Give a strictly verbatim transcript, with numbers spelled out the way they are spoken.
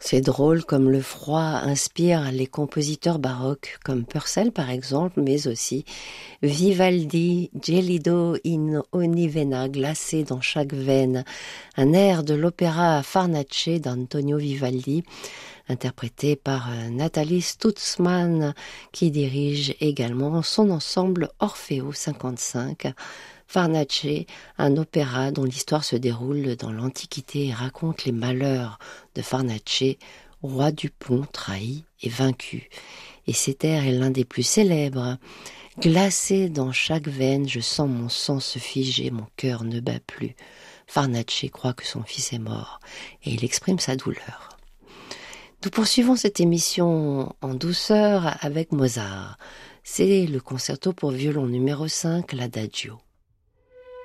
C'est drôle comme le froid inspire les compositeurs baroques, comme Purcell par exemple, mais aussi Vivaldi, Gelido in ogni vena, glacé dans chaque veine, un air de l'opéra Farnace d'Antonio Vivaldi, interprété par Nathalie Stutzmann, qui dirige également son ensemble Orfeo cinquante-cinq. Farnace, un opéra dont l'histoire se déroule dans l'Antiquité et raconte les malheurs de Farnace, roi du pont trahi et vaincu. Et cet air est l'un des plus célèbres. Glacé dans chaque veine, je sens mon sang se figer, mon cœur ne bat plus. Farnace croit que son fils est mort et il exprime sa douleur. Nous poursuivons cette émission en douceur avec Mozart. C'est le concerto pour violon numéro cinq, l'Adagio.